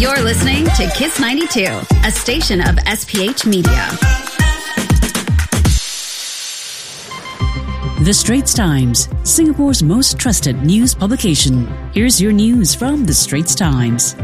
You're listening to Kiss 92, a station of SPH Media. The Straits Times, Singapore's most trusted news publication. Here's your news from The Straits Times.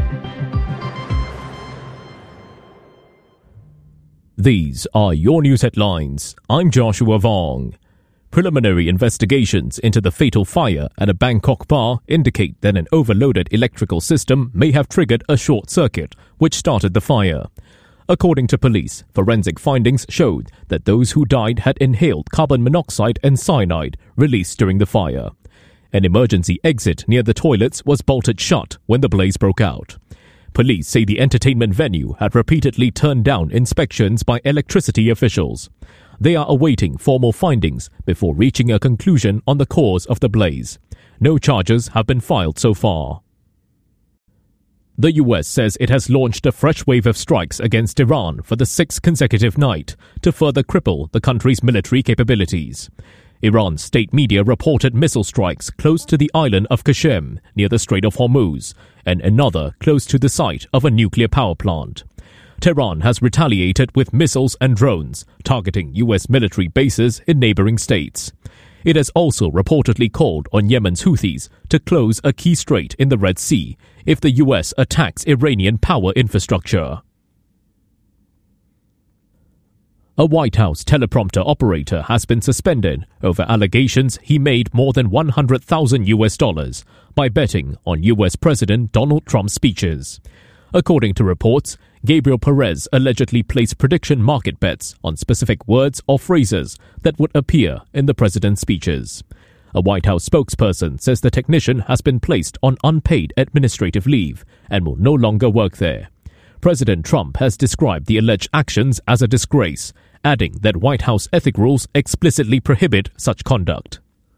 These are your news headlines. I'm Joshua Vong. Preliminary investigations into the fatal fire at a Bangkok bar indicate that an overloaded electrical system may have triggered a short circuit, which started the fire. According to police, forensic findings showed that those who died had inhaled carbon monoxide and cyanide released during the fire. An emergency exit near the toilets was bolted shut when the blaze broke out. Police say the entertainment venue had repeatedly turned down inspections by electricity officials. They are awaiting formal findings before reaching a conclusion on the cause of the blaze. No charges have been filed so far. The US says it has launched a fresh wave of strikes against Iran for the sixth consecutive night to further cripple the country's military capabilities. Iran's state media reported missile strikes close to the island of Qashem near the Strait of Hormuz and another close to the site of a nuclear power plant. Tehran has retaliated with missiles and drones targeting US military bases in neighboring states. It has also reportedly called on Yemen's Houthis to close a key strait in the Red Sea if the US attacks Iranian power infrastructure. A White House teleprompter operator has been suspended over allegations he made more than $100,000 by betting on US President Donald Trump's speeches. According to reports, Gabriel Perez allegedly placed prediction market bets on specific words or phrases that would appear in the president's speeches. A White House spokesperson says the technician has been placed on unpaid administrative leave and will no longer work there. President Trump has described the alleged actions as a disgrace, adding that White House ethic rules explicitly prohibit such conduct.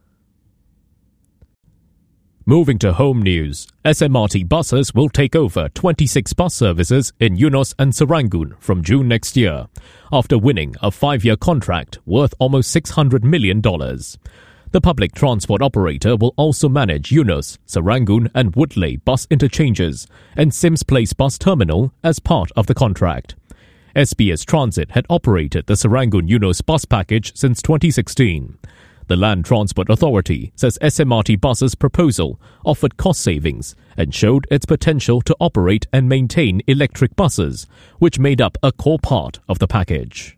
Moving to home news, SMRT buses will take over 26 bus services in Eunos and Serangoon from June next year, after winning a 5-year contract worth almost $600 million. The public transport operator will also manage Eunos, Serangoon and Woodleigh bus interchanges and Sims Place bus terminal as part of the contract. SBS Transit had operated the Serangoon-Eunos bus package since 2016. The Land Transport Authority says SMRT buses' proposal offered cost savings and showed its potential to operate and maintain electric buses, which made up a core part of the package.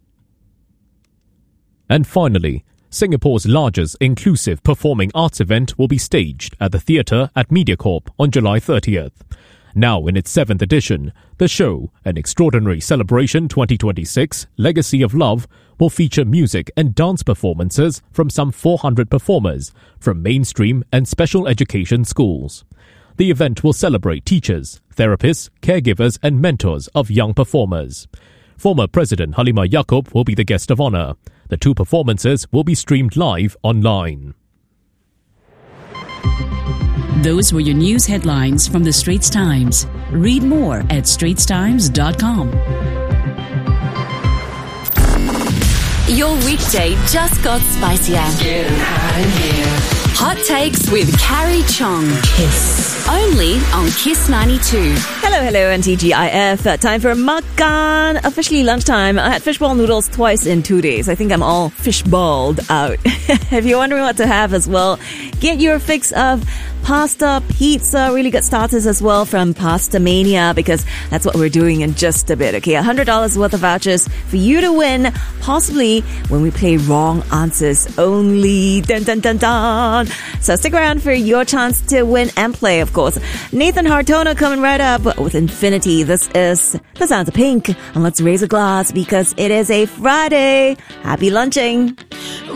And finally, Singapore's largest inclusive performing arts event will be staged at the theatre at MediaCorp on July 30th. Now in its 7th edition, the show, An Extraordinary Celebration 2026 Legacy of Love, will feature music and dance performances from some 400 performers from mainstream and special education schools. The event will celebrate teachers, therapists, caregivers and mentors of young performers. Former President Halimah Yacob will be the guest of honor. The 2 performances will be streamed live online. Those were your news headlines from The Straits Times. Read more at straitstimes.com. Your weekday just got spicier. Getting high here. Hot Takes with Carrie Chong. Kiss. Only on Kiss 92. Hello, and TGIF. Time for makan. Officially lunchtime. I had fishball noodles twice in 2 days. I think I'm all fishballed out. If you're wondering what to have as well, get your fix of pasta, pizza, really good starters as well from Pasta Mania, because that's what we're doing in just a bit. Okay, $100 worth of vouchers for you to win, possibly when we play wrong answers only. Dun dun dun dun. So stick around for your chance to win and play, of course. Nathan Hartona coming right up with Infinity. This is the sounds of Pink, and let's raise a glass because it is a Friday. Happy lunching.